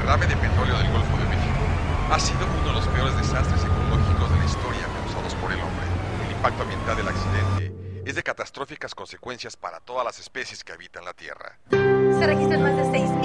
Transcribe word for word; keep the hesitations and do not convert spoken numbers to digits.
derrame de petróleo del Golfo de México ha sido uno de los peores desastres ecológicos de la historia causados por el hombre. El impacto ambiental del accidente es de catastróficas consecuencias para todas las especies que habitan la Tierra. Se registran más de seis